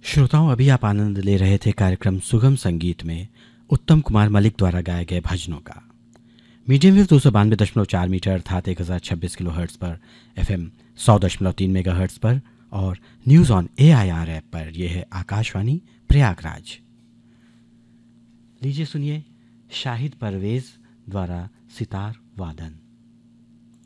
श्रोताओं, अभी आप आनंद ले रहे थे कार्यक्रम सुगम संगीत में उत्तम कुमार मलिक द्वारा गाए गए भजनों का। मीडियम वेव 292.4 मीटर अर्थात 1026 किलो हर्ट्स पर, FM 100.3 मेगा हर्ट्स पर और न्यूज ऑन AIR ऐप पर। यह है आकाशवाणी प्रयागराज। लीजिए सुनिए शाहिद परवेज द्वारा सितार वादन।